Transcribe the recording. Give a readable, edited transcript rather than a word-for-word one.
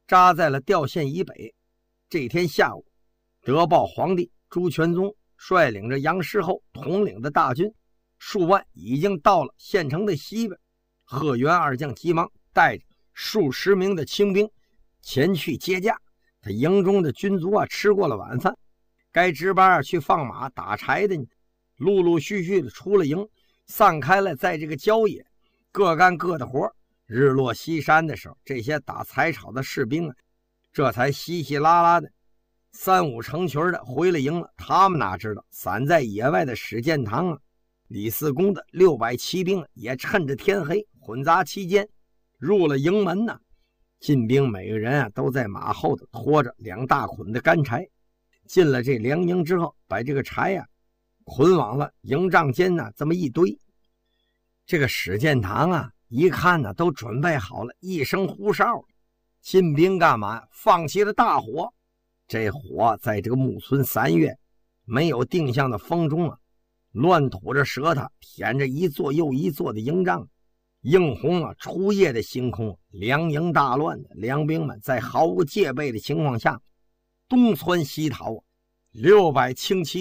扎在了吊县以北。这天下午，得报皇帝朱全宗率领着杨师厚统领的大军数万已经到了县城的西边。贺元二将急忙带着数十名的清兵前去接驾。他营中的军卒吃过了晚饭，该值班去放马打柴的呢，陆陆续续的出了营，散开了，在这个郊野各干各的活。日落西山的时候，这些打柴草的士兵这才稀稀拉拉的三五成群的回了营了。他们哪知道散在野外的史建堂李四公的600骑兵也趁着天黑混杂期间入了营门呢。进兵每个人都在马后头拖着2大捆的干柴，进了这粮营之后，把这个柴捆往了营帐间这么一堆。这个史建堂一看都准备好了，一声呼哨，进兵干嘛？放起了大火。这火在这个木村3月没有定向的风中乱吐着舌头，舔着一座又一座的营帐。映红初夜的星空，粮营大乱，粮兵们在毫无戒备的情况下东窜西逃，600轻骑